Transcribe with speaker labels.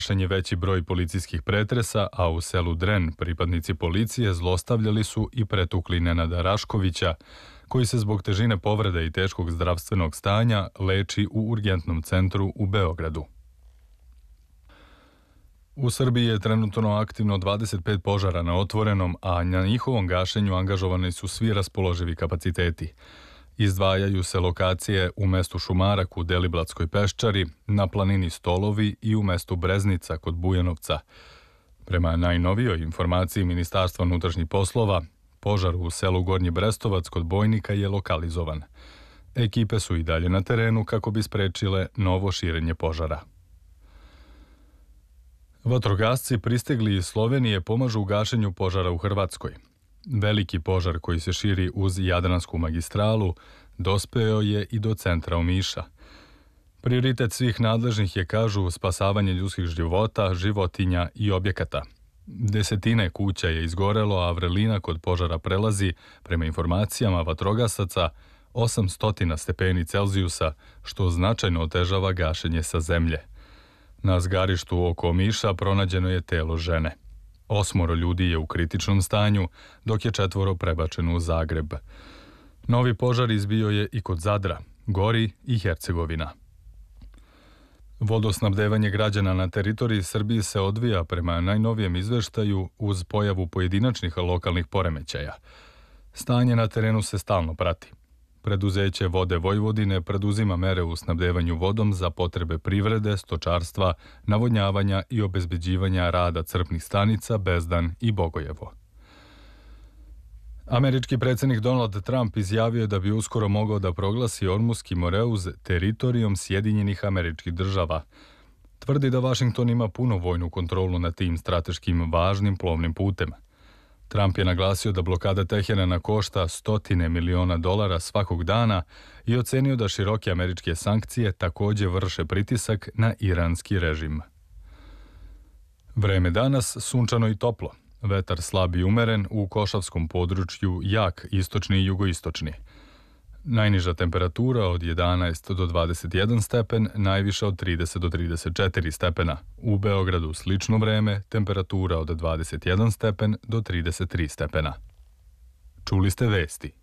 Speaker 1: je veći broj policijskih pretresa, a u selu Dren pripadnici policije zlostavljali su i pretukli Nenada Raškovića, koji se zbog težine povrede i teškog zdravstvenog stanja leči u urgentnom centru u Beogradu. U Srbiji je trenutno aktivno 25 požara na otvorenom, a na njihovom gašenju angažovani su svi raspoloživi kapaciteti. Izdvajaju se lokacije u mestu Šumarak u Deliblatskoj peščari, na planini Stolovi i u mestu Breznica kod Bujanovca. Prema najnovijoj informaciji Ministarstva unutrašnjih poslova, požar u selu Gornji Brestovac kod Bojnika je lokalizovan. Ekipe su i dalje na terenu kako bi sprečile novo širenje požara. Vatrogasci pristigli iz Slovenije pomažu u gašenju požara u Hrvatskoj. Veliki požar koji se širi uz Jadransku magistralu dospeo je i do centra Omiša. Prioritet svih nadležnih je, kažu, spasavanje ljudskih života, životinja i objekata. Desetine kuća je izgorelo, a vrelina kod požara prelazi, prema informacijama vatrogasaca, 800 stepeni Celzijusa, što značajno otežava gašenje sa zemlje. Na zgarištu oko Omiša pronađeno je telo žene. 8 ljudi je u kritičnom stanju, dok je 4 prebačeno u Zagreb. Novi požar izbio je i kod Zadra, gori i Hercegovina. Vodosnabdevanje građana na teritoriji Srbije se odvija prema najnovijem izveštaju uz pojavu pojedinačnih lokalnih poremećaja. Stanje na terenu se stalno prati. Preduzeće Vode Vojvodine preduzima mere u snabdevanju vodom za potrebe privrede, stočarstva, navodnjavanja i obezbeđivanja rada crpnih stanica Bezdan i Bogojevo. Američki predsjednik Donald Trump izjavio je da bi uskoro mogao da proglasi Ormuski Moreuz teritorijom Sjedinjenih Američkih Država. Tvrdi da Vašington ima punu vojnu kontrolu nad tim strateškim važnim plovnim putem. Trump je naglasio da blokada Teherana košta $100 miliona svakog dana i ocenio da široke američke sankcije također vrše pritisak na iranski režim. Vreme danas sunčano i toplo. Vetar slab i umeren, u košavskom području jak istočni i jugoistočni. Najniža temperatura od 11 do 21 stepen, najviša od 30 do 34 stepena. U Beogradu slično vreme, temperatura od 21 stepen do 33 stepena. Čuli ste vesti.